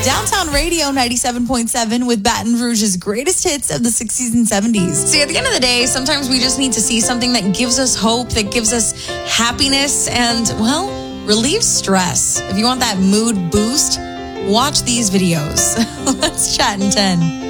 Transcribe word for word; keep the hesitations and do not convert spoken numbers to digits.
Downtown Radio ninety-seven point seven with Baton Rouge's greatest hits of the sixties and seventies. See, at the end of the day, sometimes we just need to see something that gives us hope, that gives us happiness, and, well, relieves stress. If you want that mood boost, watch these videos. Let's chat in ten.